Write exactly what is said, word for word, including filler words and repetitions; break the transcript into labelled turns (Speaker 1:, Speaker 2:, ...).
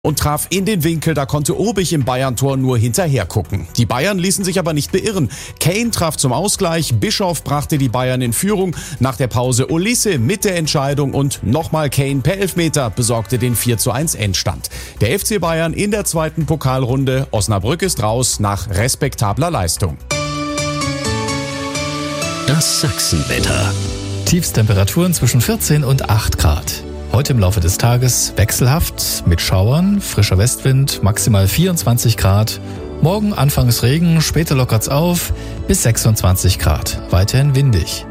Speaker 1: und traf in den Winkel, da konnte Obig im Bayern-Tor nur hinterher gucken. Die Bayern ließen sich aber nicht beirren. Kane traf zum Ausgleich, Bischof brachte die Bayern in Führung, nach der Pause Olise mit der Entscheidung und nochmal Kane per Elfmeter besorgte den vier zu eins Endstand. Der F C Bayern in der zweiten Pokalrunde, Osnabrück ist raus nach respektabler Leistung.
Speaker 2: Das Sachsenwetter.
Speaker 3: Tiefstemperaturen zwischen vierzehn und acht Grad. Heute im Laufe des Tages wechselhaft mit Schauern, frischer Westwind, maximal vierundzwanzig Grad. Morgen anfangs Regen, später lockert's auf bis sechsundzwanzig Grad. Weiterhin windig.